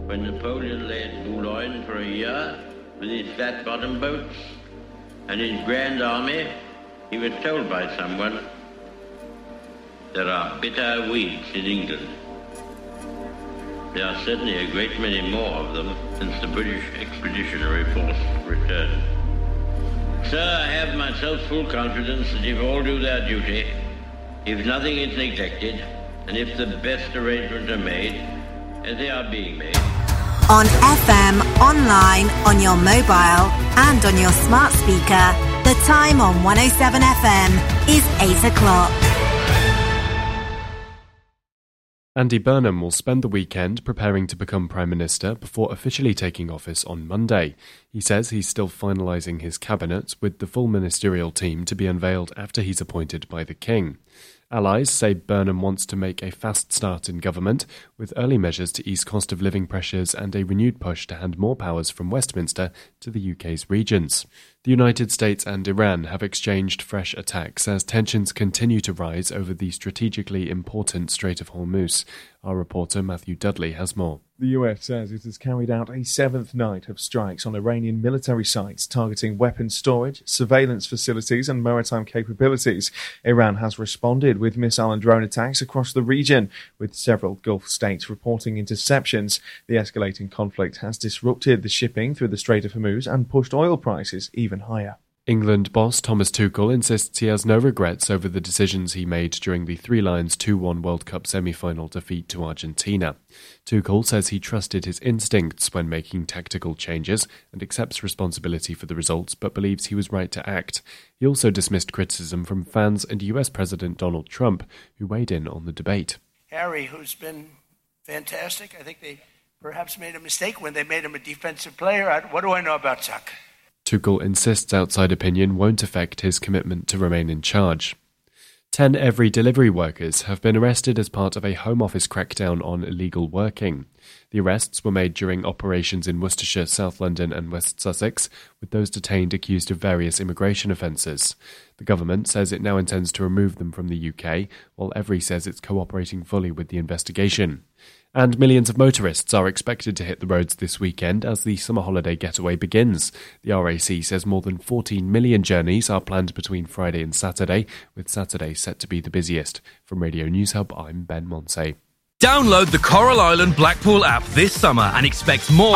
when Napoleon lay at Boulogne for a year with his flat-bottom boats and his grand army, he was told by someone, there are bitter weeds in England. There are certainly a great many more of them since the British Expeditionary Force returned. Sir, I have myself full confidence that if all do their duty, if nothing is neglected, and if the best arrangements are made, as they are being made. On FM, online, on your mobile, and on your smart speaker, the time on 107 FM is 8 o'clock. Andy Burnham will spend the weekend preparing to become Prime Minister before officially taking office on Monday. He says he's still finalising his cabinet, with the full ministerial team to be unveiled after he's appointed by the King. Allies say Burnham wants to make a fast start in government, with early measures to ease cost of living pressures and a renewed push to hand more powers from Westminster to the UK's regions. The United States and Iran have exchanged fresh attacks as tensions continue to rise over the strategically important Strait of Hormuz. Our reporter Matthew Dudley has more. The US says it has carried out a seventh night of strikes on Iranian military sites targeting weapons storage, surveillance facilities and maritime capabilities. Iran has responded with missile and drone attacks across the region, with several Gulf states reporting interceptions. The escalating conflict has disrupted the shipping through the Strait of Hormuz and pushed oil prices even higher. England boss Thomas Tuchel insists he has no regrets over the decisions he made during the Three Lions 2-1 World Cup semi-final defeat to Argentina. Tuchel says he trusted his instincts when making tactical changes and accepts responsibility for the results, but believes he was right to act. He also dismissed criticism from fans and US President Donald Trump, who weighed in on the debate. Harry, who's been fantastic, I think they perhaps made a mistake when they made him a defensive player. What do I know about soccer? Tuchel insists outside opinion won't affect his commitment to remain in charge. 10 Every delivery workers have been arrested as part of a Home Office crackdown on illegal working. The arrests were made during operations in Worcestershire, South London and West Sussex, with those detained accused of various immigration offences. The government says it now intends to remove them from the UK, while Every says it's cooperating fully with the investigation. And millions of motorists are expected to hit the roads this weekend as the summer holiday getaway begins. The RAC says more than 14 million journeys are planned between Friday and Saturday, with Saturday set to be the busiest. From Radio News Hub, I'm Ben Monsey. Download the Coral Island Blackpool app this summer and expect more,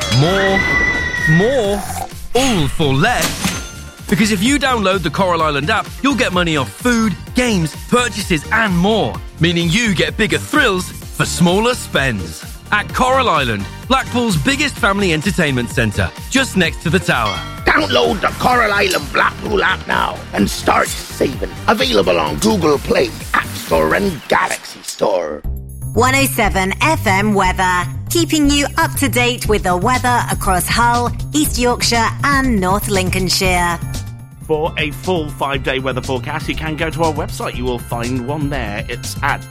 all for less. Because if you download the Coral Island app, you'll get money off food, games, purchases and more, meaning you get bigger thrills for smaller spends. At Coral Island, Blackpool's biggest family entertainment centre, just next to the tower. Download the Coral Island Blackpool app now and start saving. Available on Google Play, App Store and Galaxy Store. 107 FM weather, keeping you up to date with the weather across Hull, East Yorkshire and North Lincolnshire. For a full 5-day weather forecast, you can go to our website. You will find one there. It's at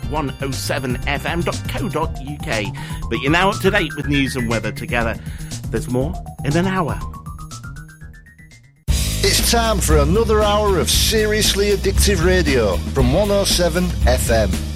107fm.co.uk. But you're now up to date with news and weather together. There's more in an hour. It's time for another hour of seriously addictive radio from 107 FM.